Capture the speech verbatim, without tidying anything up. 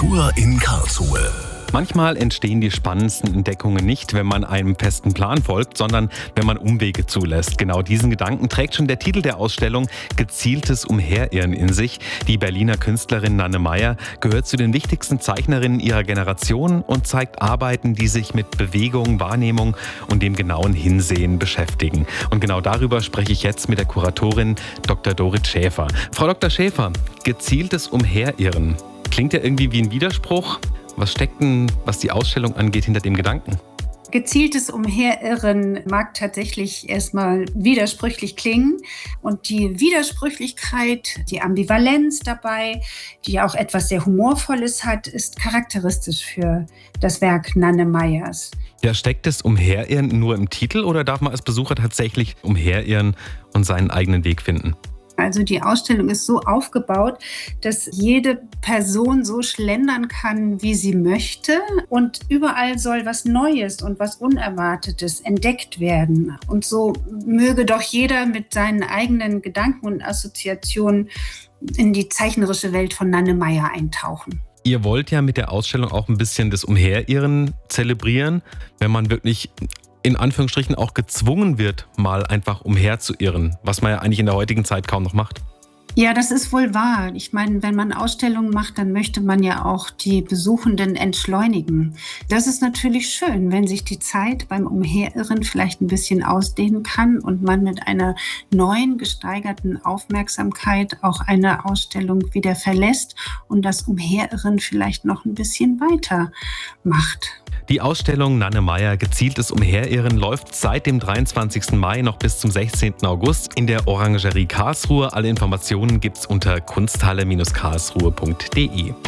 Kultur in Karlsruhe. Manchmal entstehen die spannendsten Entdeckungen nicht, wenn man einem festen Plan folgt, sondern wenn man Umwege zulässt. Genau diesen Gedanken trägt schon der Titel der Ausstellung Gezieltes Umherirren in sich. Die Berliner Künstlerin Nanne Meyer gehört zu den wichtigsten Zeichnerinnen ihrer Generation und zeigt Arbeiten, die sich mit Bewegung, Wahrnehmung und dem genauen Hinsehen beschäftigen. Und genau darüber spreche ich jetzt mit der Kuratorin Doktor Dorit Schäfer. Frau Doktor Schäfer, gezieltes Umherirren. Klingt ja irgendwie wie ein Widerspruch. Was steckt denn, was die Ausstellung angeht, hinter dem Gedanken? Gezieltes Umherirren mag tatsächlich erstmal widersprüchlich klingen. Und die Widersprüchlichkeit, die Ambivalenz dabei, die auch etwas sehr Humorvolles hat, ist charakteristisch für das Werk Nanne Meyers. Ja, steckt das Umherirren nur im Titel oder darf man als Besucher tatsächlich umherirren und seinen eigenen Weg finden? Also die Ausstellung ist so aufgebaut, dass jede Person so schlendern kann, wie sie möchte. Und überall soll was Neues und was Unerwartetes entdeckt werden. Und so möge doch jeder mit seinen eigenen Gedanken und Assoziationen in die zeichnerische Welt von Nanne Meyer eintauchen. Ihr wollt ja mit der Ausstellung auch ein bisschen das Umherirren zelebrieren, wenn man wirklich in Anführungsstrichen auch gezwungen wird, mal einfach umherzuirren, was man ja eigentlich in der heutigen Zeit kaum noch macht. Ja, das ist wohl wahr. Ich meine, wenn man Ausstellungen macht, dann möchte man ja auch die Besuchenden entschleunigen. Das ist natürlich schön, wenn sich die Zeit beim Umherirren vielleicht ein bisschen ausdehnen kann und man mit einer neuen, gesteigerten Aufmerksamkeit auch eine Ausstellung wieder verlässt und das Umherirren vielleicht noch ein bisschen weiter macht. Die Ausstellung Nanne Meyer Gezieltes Umherirren läuft seit dem dreiundzwanzigsten Mai noch bis zum sechzehnten August in der Orangerie Karlsruhe. Alle Informationen gibt's unter kunsthalle Bindestrich karlsruhe punkt de.